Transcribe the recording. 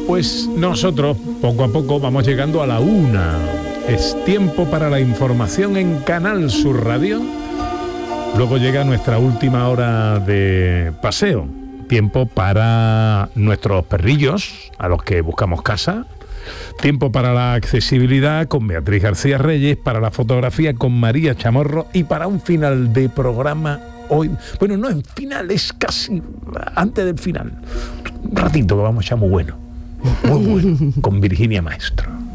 Pues nosotros poco a poco vamos llegando a la 1. Es tiempo para la información en Canal Sur Radio. Luego llega nuestra última hora de paseo. Tiempo para nuestros perrillos, a los que buscamos casa. Tiempo para la accesibilidad con Beatriz García Reyes, para la fotografía con María Chamorro y para un final de programa hoy. Bueno, no en final, es casi antes del final. Un ratito que vamos a echar muy bueno, con Virginia Maestro.